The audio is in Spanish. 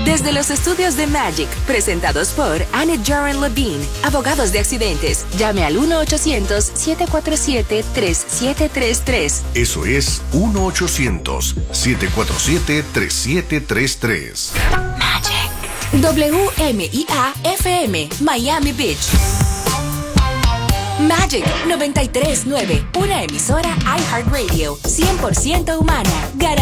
Desde los estudios de Magic, presentados por Annette Joran Levine, abogados de accidentes. Llame al 1-800-747-3733. Eso es 1-800-747-3733. Magic. WMIA-FM, Miami Beach. Magic 93.9, una emisora iHeartRadio, 100% humana, garantizada.